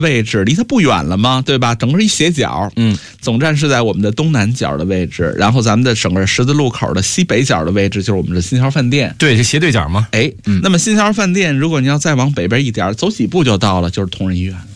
位置离它不远了吗？对吧？整个一斜角，总站是在我们的东南角的位置，然后咱们的整个十字路口的西北角的位置就是我们的新桥饭店。 对，是斜对角吗？ 那么新桥饭店，如果你要再往北边一点，走几步就到了，就是同仁医院。